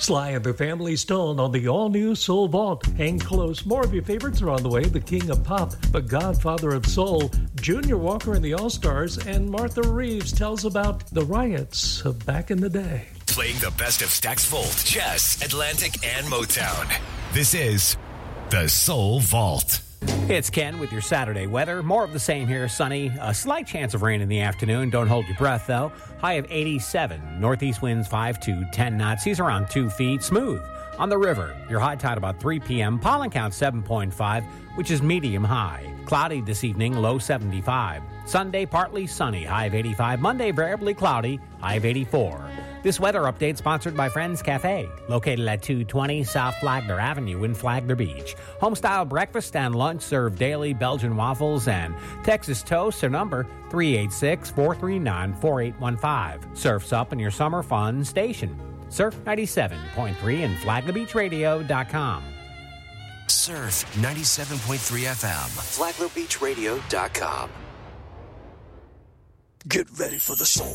Sly and the Family Stone on the all-new Soul Vault. Hang close. More of your favorites are on the way. The King of Pop, the Godfather of Soul, Junior Walker and the All-Stars, and Martha Reeves tells about the riots of back in the day. Playing the best of Stax Volt, Chess, Atlantic, and Motown. This is the Soul Vault. It's Ken with your Saturday weather. More of the same here. Sunny. A slight chance of rain in the afternoon. Don't hold your breath, though. High of 87. Northeast winds 5 to 10 knots. Seas around 2 feet. Smooth. On the river, your high tide about 3 p.m. Pollen count 7.5, which is medium high. Cloudy this evening, low 75. Sunday, partly sunny, high of 85. Monday, variably cloudy, high of 84. This weather update sponsored by Friends Cafe, located at 220 South Flagler Avenue in Flagler Beach. Home-style breakfast and lunch served daily. Belgian waffles and Texas toast. Their number, 386-439-4815. Surf's up in your summer fun station. Surf 97.3 and FlaglerBeachRadio.com. Surf 97.3 FM. FlaglerBeachRadio.com. Get ready for the soul